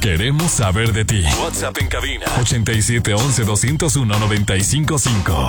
Queremos saber de ti. WhatsApp en cabina 8711-201-955.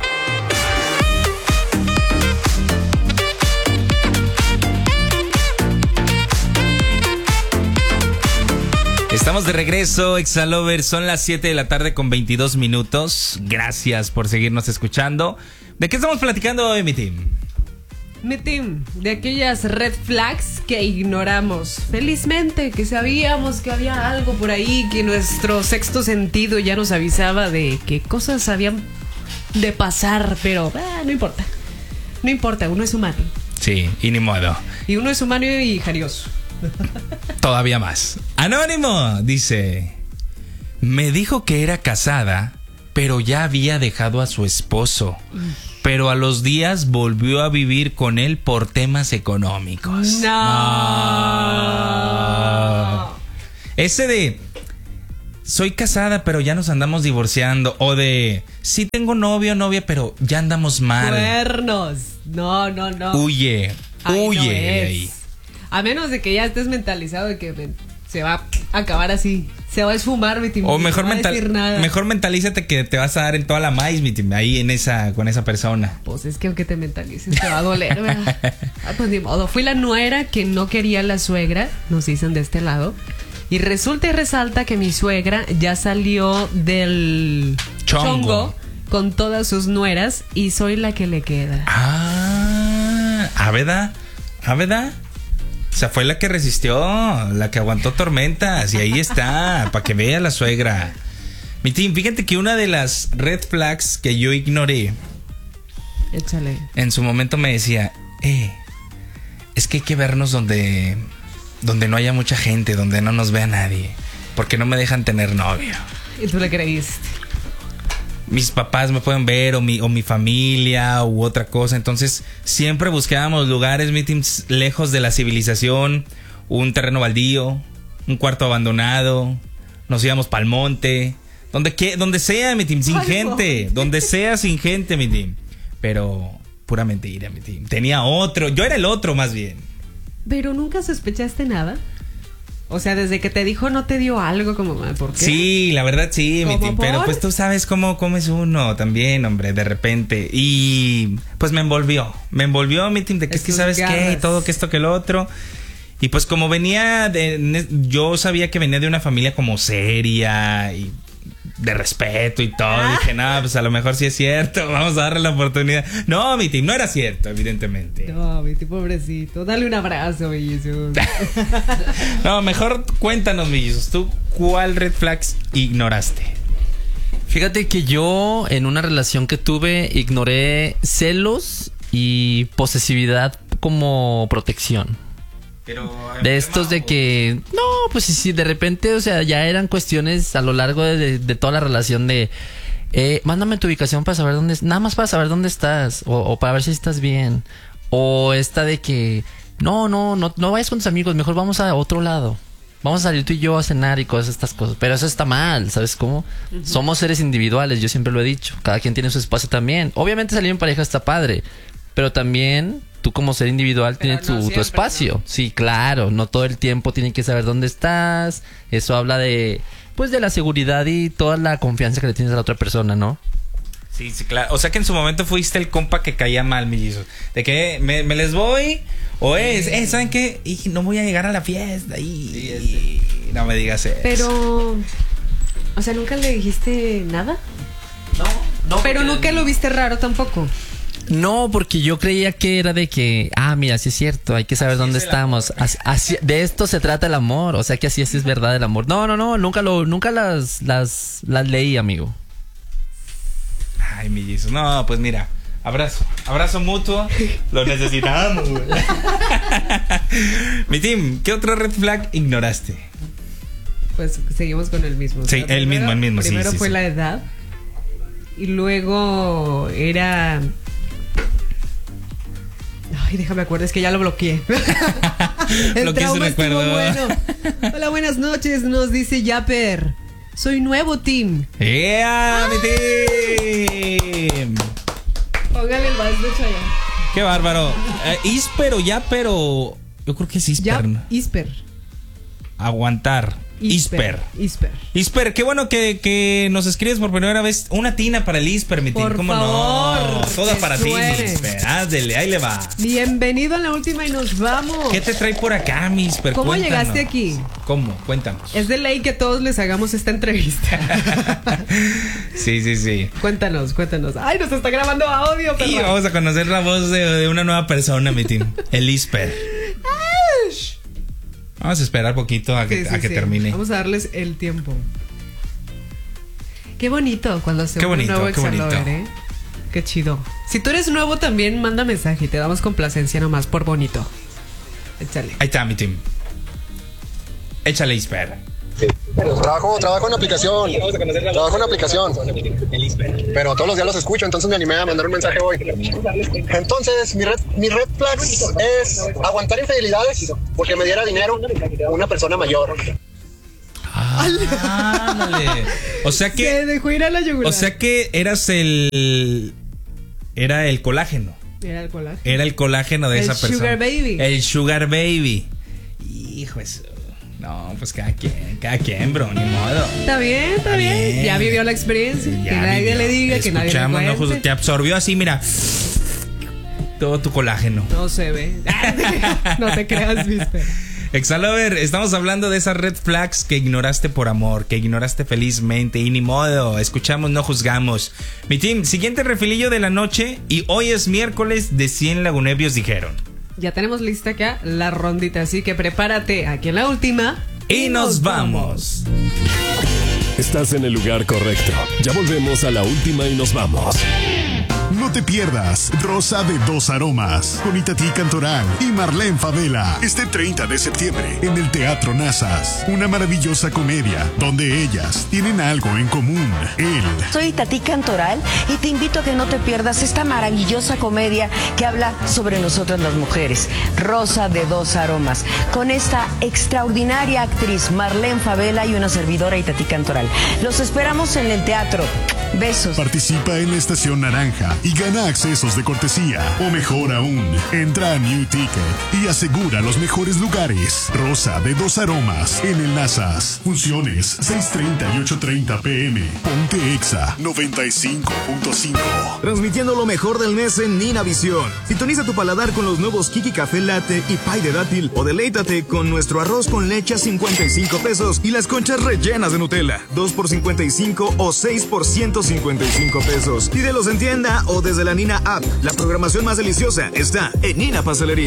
Estamos de regreso, Exalover. Son las 7 de la tarde con 22 minutos. Gracias por seguirnos escuchando. ¿De qué estamos platicando hoy, mi team? Mi team, de aquellas red flags que ignoramos. Felizmente, que sabíamos que había algo por ahí, que nuestro sexto sentido ya nos avisaba de que cosas habían de pasar, pero no importa. No importa, uno es humano. Sí, y ni modo. Y uno es humano y jarioso. Todavía más. Anónimo dice: me dijo que era casada, pero ya había dejado a su esposo. Pero a los días volvió a vivir con él por temas económicos. No. Ese de soy casada, pero ya nos andamos divorciando. O de sí tengo novio o novia, pero ya andamos mal. Cuernos. No. Huye Ahí no de es. ahí. A menos de que ya estés mentalizado de que se va a acabar así. Se va a esfumar, mi team. O mejor, no va a decir nada. mejor mentalízate que te vas a dar en toda la maíz, mi team, ahí con esa persona. Pues es que aunque te mentalices te va a doler, ¿verdad? Pues ni modo. Fui la nuera que no quería la suegra, nos dicen de este lado. Y resulta y resalta que mi suegra ya salió del chongo con todas sus nueras y soy la que le queda. ¿Verdad? O sea, fue la que resistió, la que aguantó tormentas. Y ahí está, para que vea la suegra. Mi team, fíjate que una de las red flags que yo ignoré, Échale. en su momento me decía, es que hay que vernos donde no haya mucha gente, donde no nos vea nadie, porque no me dejan tener novio. Y tú le creíste. Mis papás me pueden ver, o mi familia, u otra cosa. Entonces siempre buscábamos lugares, meetings, lejos de la civilización. Un terreno baldío, un cuarto abandonado. Nos íbamos pa'l monte, donde sea, mi team, sin gente. Donde sea, sin gente, mi team. Pero pura mentira, mi team. Tenía otro, yo era el otro más bien. Pero nunca sospechaste nada. O sea, desde que te dijo no te dio algo como, ¿por qué? Sí, la verdad sí, mi team. ¿Por? Pero pues tú sabes cómo es uno también, hombre, de repente. Y pues me envolvió, mi team, de que es que sabes qué, y todo, que esto, que lo otro. Y pues como yo sabía que venía de una familia como seria y de respeto y todo. Dije, no, pues a lo mejor sí es cierto, vamos a darle la oportunidad. No, mi team, no era cierto, evidentemente. No, mi team, pobrecito. Dale un abrazo, bellísimo. No, mejor cuéntanos, Millizos, ¿tú cuál red flags ignoraste? Fíjate que yo en una relación que tuve ignoré celos y posesividad como protección. Pero, de estos de que no, pues sí, de repente, o sea, ya eran cuestiones a lo largo de toda la relación de mándame tu ubicación para saber dónde, nada más para saber dónde estás, o para ver si estás bien, o esta de que no vayas con tus amigos, mejor vamos a otro lado, vamos a salir tú y yo a cenar y cosas, estas cosas. Pero eso está mal, ¿sabes cómo? Uh-huh. Somos seres individuales, yo siempre lo he dicho, cada quien tiene su espacio también. Obviamente salir en pareja está padre, pero también tú como ser individual tienes tu espacio. ¿No? Sí, claro, no todo el tiempo tienen que saber dónde estás. Eso habla de la seguridad y toda la confianza que le tienes a la otra persona, ¿no? Sí, claro. O sea que en su momento fuiste el compa que caía mal, Mellizos. De que me les voy, o ¿saben qué? Y no voy a llegar a la fiesta. Y no me digas eso. Pero, o sea, ¿nunca le dijiste nada? No. Pero nunca lo viste raro tampoco. No, porque yo creía que era de que, mira, sí es cierto, hay que saber dónde estamos. Así, de esto se trata el amor, o sea que así es verdad el amor. No, nunca las leí, amigo. Ay, Mellizos, no, pues mira, abrazo mutuo, lo necesitamos, güey. Mi team, ¿qué otro red flag ignoraste? Pues seguimos con el mismo. Sí, el mismo. Primero sí, fue la edad y luego era... Ay, déjame acuerdo, es que ya lo bloqueé. El trauma estuvo bueno. Hola, buenas noches, nos dice Yapper. Soy nuevo, team. ¡Yeah, mi team! Póngale el vals de Chayanne. ¡Qué bárbaro! Isper o Yapper o... Yo creo que es Isper, ¿no? Isper. Aguantar. Isper. Isper, qué bueno que nos escribes por primera vez. Una tina para el Isper, mi team. ¿Cómo no? Toda para ti, Isper. Ándele, ahí le va. Bienvenido a la última y nos vamos. ¿Qué te trae por acá, mi Isper? ¿Cómo Cuéntanos. llegaste aquí? ¿Cómo? Cuéntanos. Es de ley que todos les hagamos esta entrevista. Sí. Cuéntanos. Ay, nos está grabando audio, Y perra. vamos a conocer la voz de una nueva persona, mi team. El Isper. Vamos a esperar poquito a que termine. Vamos a darles el tiempo. Qué bonito cuando se Qué une un bonito, nuevo qué Exalover, bonito. Qué chido. Si tú eres nuevo también, manda mensaje y te damos complacencia nomás por bonito. Échale. Ahí está, mi team. Échale, Isper. Trabajo en aplicación. Pero todos los días los escucho, entonces me animé a mandar un mensaje hoy. Entonces, mi red flag es aguantar infidelidades porque me diera dinero una persona mayor. Ándale. O sea que Se dejó ir a la yugular. O sea que era el colágeno. Era el colágeno de esa persona. Sugar baby. El sugar baby. Hijo eso. No, pues cada quien, bro, ni modo. Está bien. Ya vivió la experiencia. Ya que nadie vivió. le diga, que nadie le Escuchamos, no, cuente. te absorbió así, mira. Todo tu colágeno. No se ve. No te creas, viste. Exalover, estamos hablando de esas red flags que ignoraste por amor, que ignoraste felizmente y ni modo, escuchamos, no juzgamos. Mi team, siguiente refilillo de la noche y hoy es miércoles de 100 lagunebios dijeron. Ya tenemos lista acá la rondita, así que prepárate aquí en la última. Y nos vamos. Estás en el lugar correcto. Ya volvemos a la última y nos vamos. No te pierdas Rosa de Dos Aromas con Itatí Cantoral y Marlene Favela este 30 de septiembre en el Teatro Nazas. Una maravillosa comedia donde ellas tienen algo en común. Soy Itatí Cantoral y te invito a que no te pierdas esta maravillosa comedia que habla sobre nosotras las mujeres. Rosa de Dos Aromas con esta extraordinaria actriz Marlene Favela y una servidora Itatí Cantoral. Los esperamos en el teatro. Besos. Participa en la Estación Naranja y gana accesos de cortesía. O mejor aún, entra a New Ticket y asegura los mejores lugares. Rosa de Dos Aromas en el Nazas. Funciones 6:30 y 8:30 p.m. Ponte Exa 95.5. Transmitiendo lo mejor del mes en Nina Visión. Sintoniza tu paladar con los nuevos Kiki Café Latte y pie de dátil o deleítate con nuestro arroz con leche a 55 pesos y las conchas rellenas de Nutella. 2 por 55 o 6 por 155 pesos. Pídelos en tienda o desde la Nina App. La programación más deliciosa está en Nina Pastelería.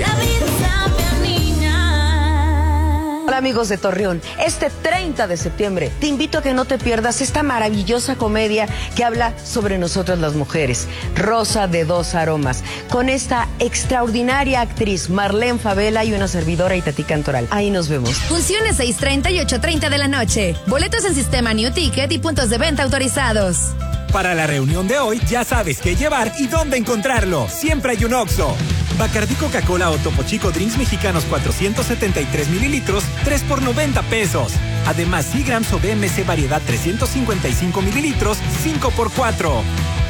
Hola amigos de Torreón, este 30 de septiembre te invito a que no te pierdas esta maravillosa comedia que habla sobre nosotras las mujeres, Rosa de Dos Aromas, con esta extraordinaria actriz Marlene Favela y una servidora Itatí Cantoral. Ahí nos vemos. Funciones 6:30 y 8:30 de la noche. Boletos en sistema New Ticket y puntos de venta autorizados. Para la reunión de hoy ya sabes qué llevar y dónde encontrarlo. Siempre hay un Oxxo. Bacardí Coca-Cola o Topo Chico Drinks Mexicanos 473 mililitros, 3 por 90 pesos. Además, Seagrams o BMC Variedad 355 mililitros, 5 por 4.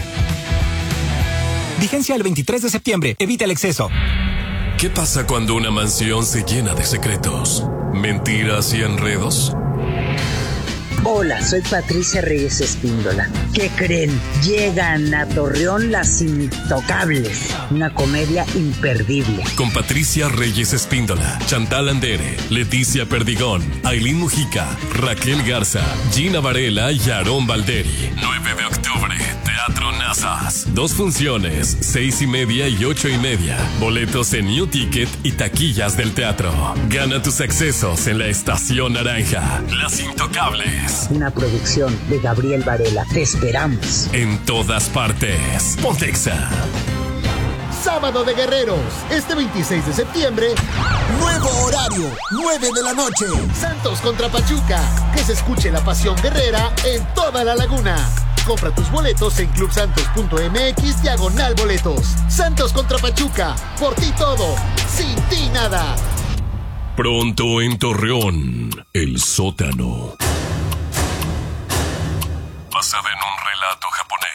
Vigencia el 23 de septiembre. Evita el exceso. ¿Qué pasa cuando una mansión se llena de secretos, mentiras y enredos? Hola, soy Patricia Reyes Espíndola. ¿Qué creen? Llegan a Torreón Las Intocables, una comedia imperdible. Con Patricia Reyes Espíndola, Chantal Andere, Leticia Perdigón, Ailín Mujica, Raquel Garza, Gina Varela y Aarón Valderi. 9 de octubre, Teatro Nazas. 2 funciones, 6:30 y 8:30. Boletos en New Ticket y taquillas del teatro. Gana tus accesos en la Estación Naranja. Las Intocables. Una producción de Gabriel Varela. Te esperamos. En todas partes. Pontexa. Sábado de Guerreros, este 26 de septiembre. Nuevo horario, 9 de la noche. Santos contra Pachuca. Que se escuche la pasión guerrera en toda la laguna. Compra tus boletos en clubsantos.mx/boletos. Santos contra Pachuca. Por ti todo, sin ti nada. Pronto en Torreón, El Sótano. Basada en un relato japonés.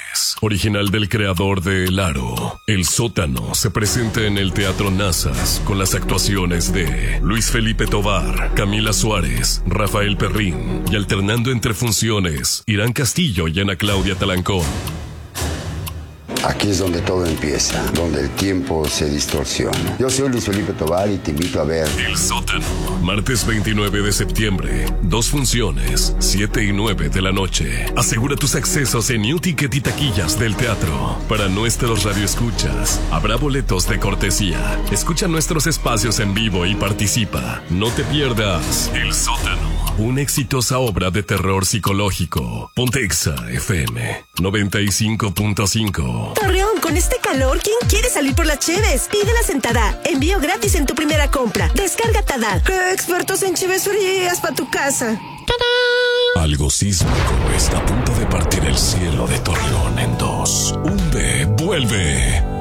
original del creador de El Aro. El Sótano se presenta en el Teatro Nazas con las actuaciones de Luis Felipe Tovar, Camila Suárez, Rafael Perrín y alternando entre funciones, Irán Castillo y Ana Claudia Talancón. Aquí es donde todo empieza, donde el tiempo se distorsiona. Yo soy Luis Felipe Tovar y te invito a ver El Sótano, martes 29 de septiembre, 2 funciones, 7 y 9 de la noche. Asegura tus accesos en New Ticket y taquillas del teatro. Para nuestros radioescuchas, habrá boletos de cortesía. Escucha nuestros espacios en vivo y participa. No te pierdas El Sótano, una exitosa obra de terror psicológico. Ponte Exa FM 95.5. Torreón, con este calor, ¿quién quiere salir por las cheves? Pídela en Tada. Envío gratis en tu primera compra. Descarga Tada. Expertos en cheves frías para tu casa. ¡Tarán! Algo sísmico está a punto de partir el cielo de Torreón en dos. Umbe vuelve.